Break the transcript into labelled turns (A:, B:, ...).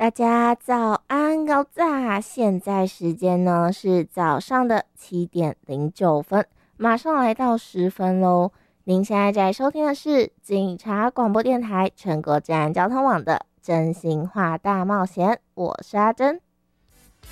A: 大家早安高炸，现在时间呢是早上的7:09，马上来到10分喽。您现在在收听的是警察广播电台全国治安交通网的真心话大冒险，我是阿珍。